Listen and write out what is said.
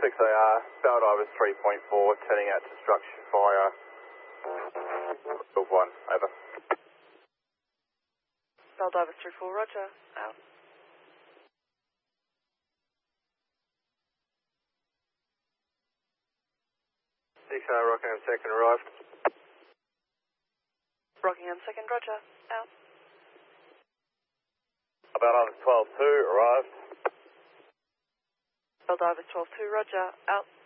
6AR, Bell Divers 3.4, turning out to structure fire. Build 1, over. Bell Divers 3-4, roger, out. Rockingham 2nd arrived. Rockingham 2nd, roger, out. Bell Divers 12-2 arrived. Bell Divers 12-2, roger, out.